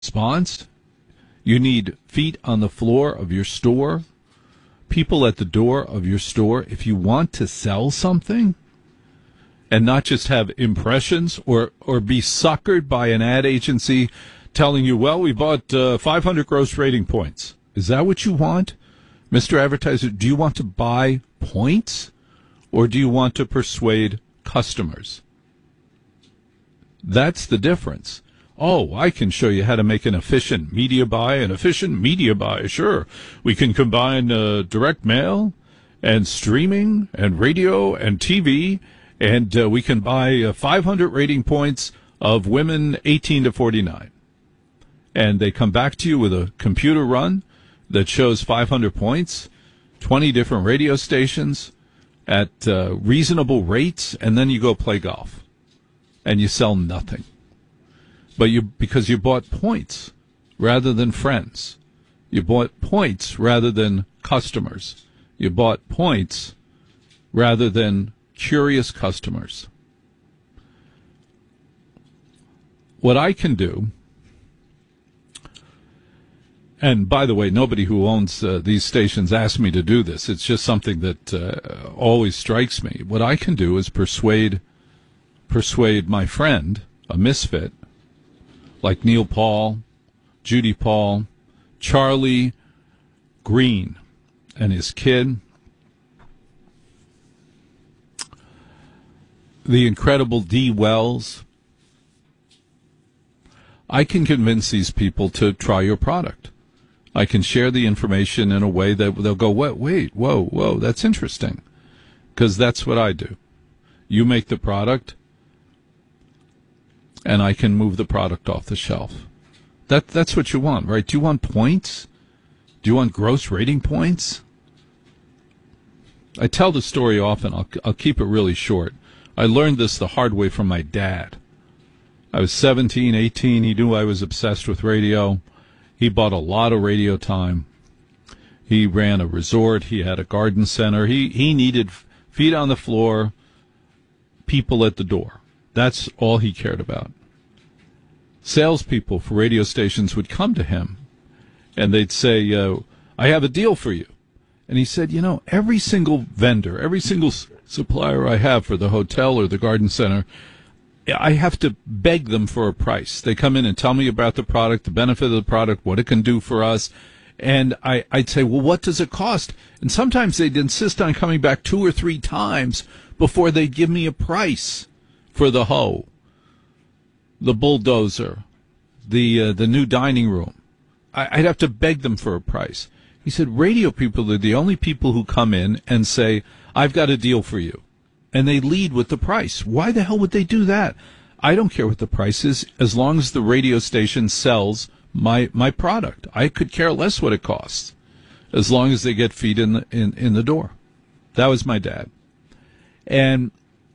response. You need feet on the floor of your store, people at the door of your store. If you want to sell something and not just have impressions or be suckered by an ad agency telling you, well, we bought 500 gross rating points. Is that what you want? Mr. Advertiser, do you want to buy points or do you want to persuade customers? That's the difference. Oh, I can show you how to make an efficient media buy. Sure. We can combine direct mail and streaming and radio and TV, and we can buy 500 rating points of women 18 to 49. And they come back to you with a computer run that shows 500 points, 20 different radio stations at reasonable rates, and then you go play golf. And you sell nothing. But because you bought points rather than friends. You bought points rather than customers. You bought points rather than curious customers. What I can do, and by the way, nobody who owns these stations asked me to do this. It's just something that always strikes me. What I can do is persuade my friend, a misfit, like Neil Paul, Judy Paul, Charlie Green and his kid, the incredible Dee Wells. I can convince these people to try your product. I can share the information in a way that they'll go, wait, whoa, that's interesting. Because that's what I do. You make the product, and I can move the product off the shelf. That's what you want, right? Do you want points? Do you want gross rating points? I tell the story often. I'll keep it really short. I learned this the hard way from my dad. I was 17, 18. He knew I was obsessed with radio. He bought a lot of radio time. He ran a resort. He had a garden center. He needed feet on the floor, people at the door. That's all he cared about. Salespeople for radio stations would come to him, and they'd say, I have a deal for you. And he said, every single vendor, every single supplier I have for the hotel or the garden center, I have to beg them for a price. They come in and tell me about the product, the benefit of the product, what it can do for us. And I'd say, well, what does it cost? And sometimes they'd insist on coming back 2 or 3 times before they'd give me a price for the hoe, the bulldozer, the new dining room. I'd have to beg them for a price. He said, radio people are the only people who come in and say, I've got a deal for you. And they lead with the price. Why the hell would they do that? I don't care what the price is, as long as the radio station sells my product. I could care less what it costs, as long as they get feet in the door. That was my dad. And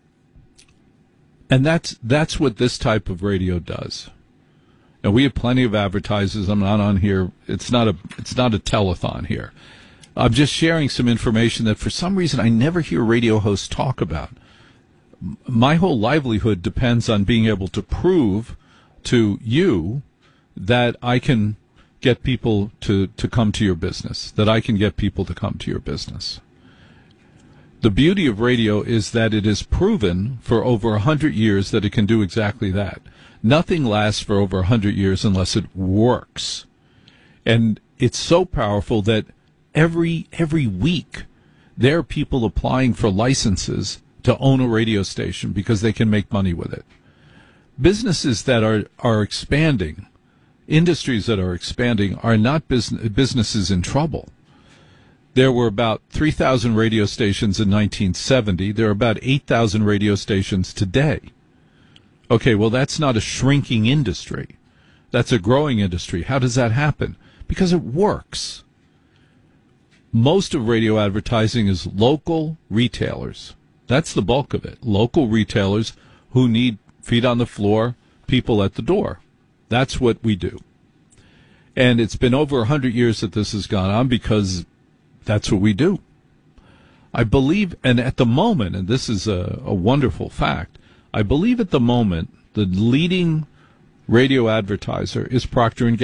that's what this type of radio does. And we have plenty of advertisers. I'm not on here. It's not a telethon here. I'm just sharing some information that for some reason I never hear radio hosts talk about. My whole livelihood depends on being able to prove to you that I can get people to come to your business, that I can get people to come to your business. The beauty of radio is that it is proven for over 100 years that it can do exactly that. Nothing lasts for over 100 years unless it works. And it's so powerful that every week there are people applying for licenses to own a radio station because they can make money with it. Businesses that are expanding, industries that are expanding, are not businesses in trouble. There were about 3,000 radio stations in 1970. There are about 8,000 radio stations today. Okay, well, that's not a shrinking industry. That's a growing industry. How does that happen? Because it works. Most of radio advertising is local retailers. That's the bulk of it. Local retailers who need feet on the floor, people at the door. That's what we do. And it's been over 100 years that this has gone on because that's what we do. I believe, and at the moment, and this is a wonderful fact, I believe at the moment the leading radio advertiser is Procter &